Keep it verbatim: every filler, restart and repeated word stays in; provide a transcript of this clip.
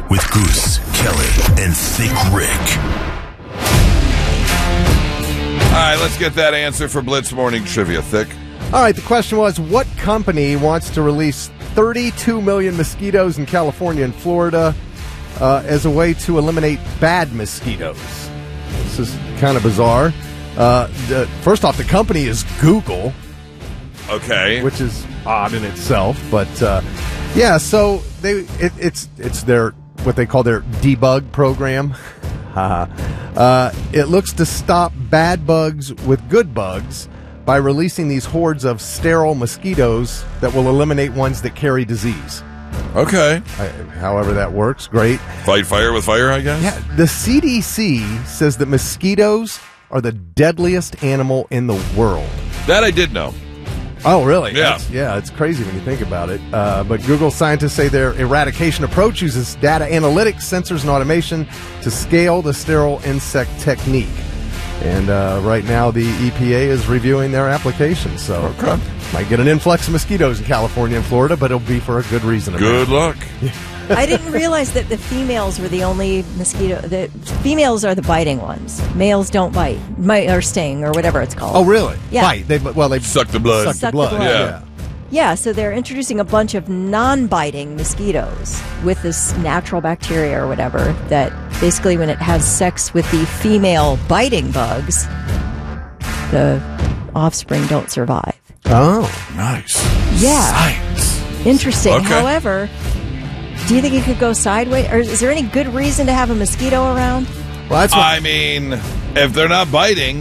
with Goose, Kelly, and Thick Rick. All right, let's get that answer for Blitz Morning Trivia, Thick. All right, the question was, what company wants to release thirty-two million mosquitoes in California and Florida uh, as a way to eliminate bad mosquitoes? This is kind of bizarre. Uh, the, first off, the company is Google. Okay. Which is odd in itself, but uh, yeah, so they it, it's it's their what they call their debug program. uh, it looks to stop bad bugs with good bugs by releasing these hordes of sterile mosquitoes that will eliminate ones that carry disease. Okay. Uh, however that works, great. Fight fire with fire, I guess? Yeah, the C D C says that mosquitoes are the deadliest animal in the world. That I did know. Oh, really? Yeah. That's, yeah, it's crazy when you think about it. Uh, but Google scientists say their eradication approach uses data analytics, sensors, and automation to scale the sterile insect technique. And uh, right now, the E P A is reviewing their application. So okay. Might get an influx of mosquitoes in California and Florida, but it'll be for a good reason. Good luck. I didn't realize that the females were the only mosquito. The females are the biting ones. Males don't bite, bite or sting or whatever it's called. Oh, really? Yeah. Bite. They well, they suck the blood. Suck, Suck the blood. the blood. Yeah. Yeah, so they're introducing a bunch of non-biting mosquitoes with this natural bacteria or whatever that basically when it has sex with the female biting bugs, the offspring don't survive. Oh, nice. Yeah. Science. Interesting. Okay. However, do you think it could go sideways? Or is there any good reason to have a mosquito around? Well, that's what I mean, if they're not biting,